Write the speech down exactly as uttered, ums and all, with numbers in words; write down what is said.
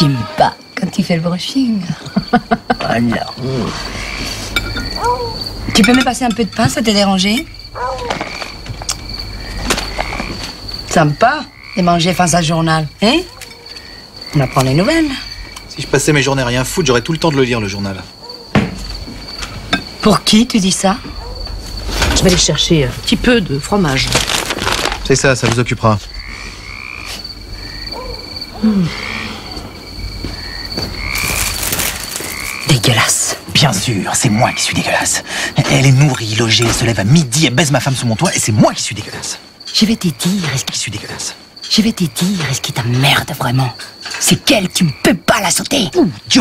J'aime pas quand tu fais le brushing. Oh non. Tu peux me passer un peu de pain, ça t'a dérangé? Sympa de manger face à un journal, hein? On apprend les nouvelles. Si je passais mes journées à rien foutre, j'aurais tout le temps de le lire, le journal. Pour qui tu dis ça? Je vais aller chercher un petit peu de fromage. C'est ça, ça vous occupera. Mmh. Dégueulasse. Bien sûr, c'est moi qui suis dégueulasse. Elle est nourrie, logée, elle se lève à midi, elle baise ma femme sous mon toit et c'est moi qui suis dégueulasse. Je vais te dire, est-ce Qui suis dégueulasse. Je vais te dire, est-ce qui t'emmerde vraiment? C'est qu'elle, tu ne peux pas la sauter. Ouh, Dieu